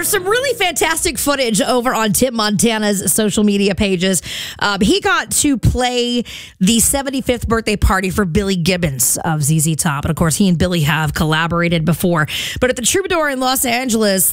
There's some really fantastic footage over on Tim Montana's social media pages. He got to play the 75th birthday party for Billy Gibbons of ZZ Top. And of course, he and Billy have collaborated before. But at the Troubadour in Los Angeles,